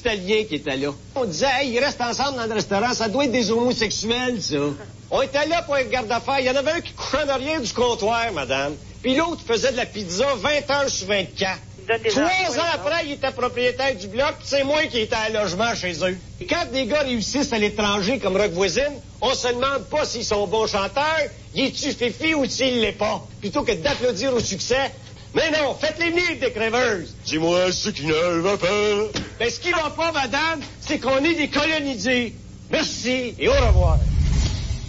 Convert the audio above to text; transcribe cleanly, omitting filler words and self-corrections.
Italiens qui étaient là. On disait, hey, ils restent ensemble dans le restaurant, ça doit être des homosexuels, ça. On était là pour un garde-affaires. Il y en avait un qui couchait en arrière du comptoir, madame. Puis l'autre faisait de la pizza 20 heures sur 24. 3 ans après, il était propriétaire du bloc, c'est moi qui étais à logement chez eux. Et quand des gars réussissent à l'étranger comme Rock Voisine, on se demande pas s'ils sont bons chanteurs, y est-tu fifi ou s'il l'est pas. Plutôt que d'applaudir au succès, mais non, faites-les venir des crèveuses. Dis-moi ce qui ne va pas. Ben, ce qui va pas, madame, c'est qu'on est des colonisés. Merci et au revoir.